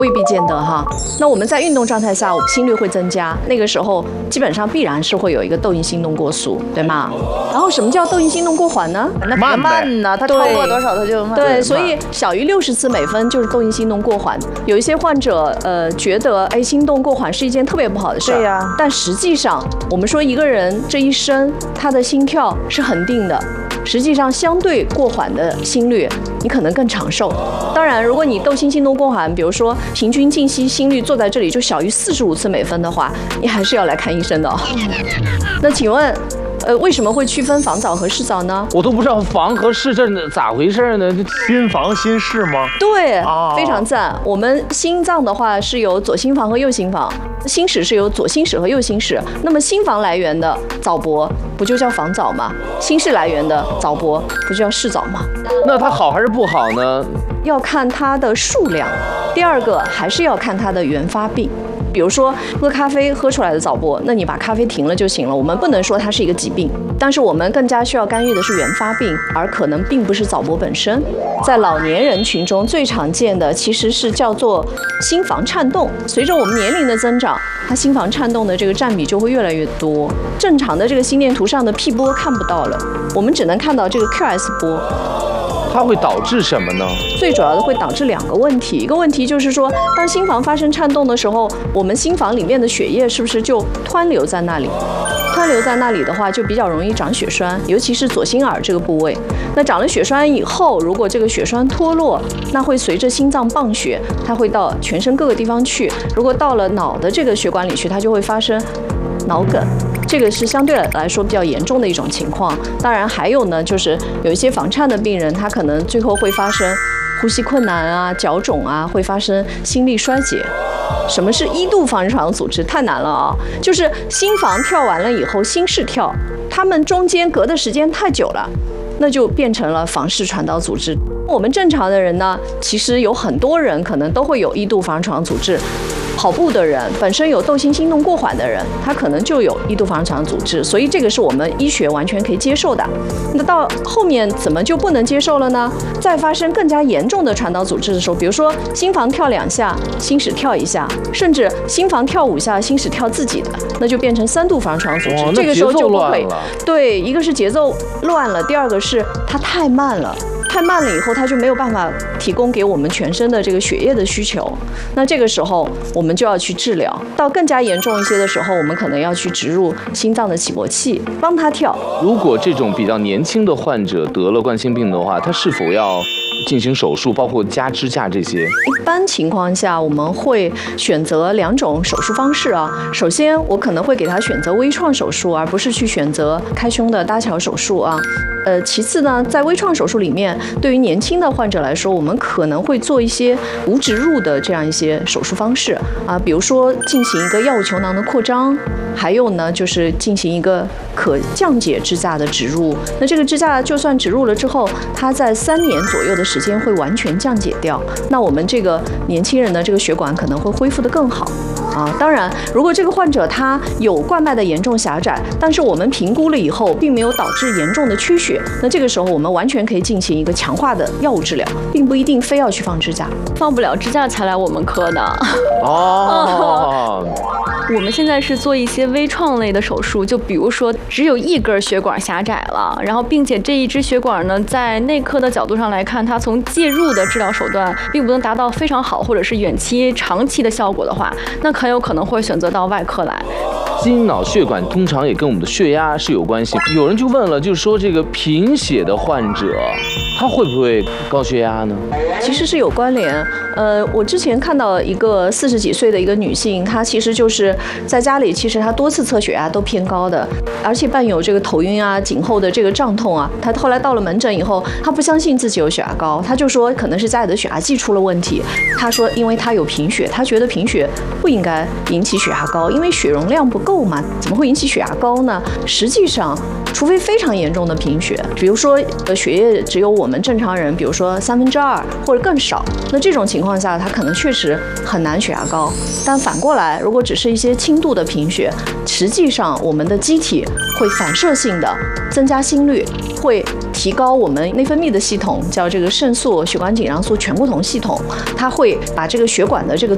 未必见得哈。那我们在运动状态下，心率会增加，那个时候基本上必然是会有一个窦性心动过速，对吗？然后什么叫窦性心动过缓呢？ 那慢呢？它超过多少它就慢。 对，所以小于60次每分就是窦性心动过缓。有一些患者觉得心动过缓是一件特别不好的事儿， 对呀。 但实际上我们说一个人这一生他的心跳是恒定的。实际上，相对过缓的心率，你可能更长寿。当然，如果你窦性心动过缓，比如说平均静息心率坐在这里就小于45次每分的话，你还是要来看医生的哦。那请问，为什么会区分房早和室早呢？ 我都不知道房和室这咋回事呢？ 心房心室吗？ 对，非常赞。我们心脏的话是有左心房和右心房，心室是有左心室和右心室。那么心房来源的早搏不就叫房早吗？心室来源的早搏不就叫室早吗？ 那它好还是不好呢？ 要看它的数量。第二个还是要看它的原发病。比如说喝咖啡喝出来的早搏，那你把咖啡停了就行了，我们不能说它是一个疾病。但是我们更加需要干预的是原发病，而可能并不是早搏本身。在老年人群中最常见的其实是叫做心房颤动，随着我们年龄的增长，它心房颤动的这个占比就会越来越多。正常的这个心电图上的 P 波看不到了，我们只能看到这个 QS 波。 它会导致什么呢？ 最主要的会导致2个问题，一个问题就是说，当心房发生颤动的时候，我们心房里面的血液是不是就湍流在那里？湍流在那里的话，就比较容易长血栓，尤其是左心耳这个部位。那长了血栓以后，如果这个血栓脱落，那会随着心脏泵血，它会到全身各个地方去。如果到了脑的这个血管里去，它就会发生脑梗。这个是相对来说比较严重的一种情况。当然还有呢，就是有一些房颤的病人，他可能最后会发生呼吸困难啊、脚肿啊，会发生心力衰竭。什么是1度房室传导阻滞？太难了啊！就是心房跳完了以后，心室跳，它们中间隔的时间太久了，那就变成了房室传导阻滞。我们正常的人呢，其实有很多人可能都会有1度房室传导阻滞。跑步的人本身有窦性心动过缓的人，他可能就有1度房室传导阻滞，所以这个是我们医学完全可以接受的。那到后面怎么就不能接受了呢？再发生更加严重的传导阻滞的时候，比如说心房跳2下，心室跳1下，甚至心房跳5下，心室跳自己的，那就变成3度房室传导阻滞。这个时候就不会，对，一个是节奏乱了，第二个是它太慢了。太慢了以后，它就没有办法提供给我们全身的这个血液的需求。那这个时候我们就要去治疗。到更加严重一些的时候，我们可能要去植入心脏的起搏器，帮它跳。 如果这种比较年轻的患者得了冠心病的话，他是否要进行手术，包括加支架这些？ 一般情况下，我们会选择2种手术方式啊。首先，我可能会给他选择微创手术，而不是去选择开胸的搭桥手术啊。其次呢，在微创手术里面，对于年轻的患者来说，我们可能会做一些无植入的这样一些手术方式啊，比如说进行一个药物球囊的扩张，还有呢就是进行一个可降解支架的植入。那这个支架就算植入了之后，它在3年左右的时间会完全降解掉。那我们这个年轻人的这个血管可能会恢复得更好啊。当然，如果这个患者他有冠脉的严重狭窄，但是我们评估了以后，并没有导致严重的缺血。那这个时候我们完全可以进行一个强化的药物治疗，并不一定非要去放支架， 放不了支架才来我们科的。 哦， 我们现在是做一些微创类的手术，就比如说只有1根血管狭窄了，然后并且这一支血管呢，在内科的角度上来看，它从介入的治疗手段并不能达到非常好或者是远期长期的效果的话，那很有可能会选择到外科来。 心脑血管通常也跟我们的血压是有关系。有人就问了，就是说这个贫血的患者，他会不会高血压呢？ 其实是有关联。我之前看到一个40几岁的一个女性，她其实就是在家里，其实她多次测血压都偏高的，而且伴有这个头晕啊、颈后的这个胀痛啊。她后来到了门诊以后，她不相信自己有血压高，她就说可能是家里的血压计出了问题。她说因为她有贫血，她觉得贫血不应该引起血压高，因为血容量不够嘛，怎么会引起血压高呢？实际上，除非非常严重的贫血，比如说血液只有我们正常人，比如说2/3或者更少，那这种情况下，它可能确实很难血压高。但反过来，如果只是一些轻度的贫血，实际上我们的机体会反射性的增加心率，会提高我们内分泌的系统，叫这个肾素、血管紧张素醛固酮系统，它会把这个血管的这个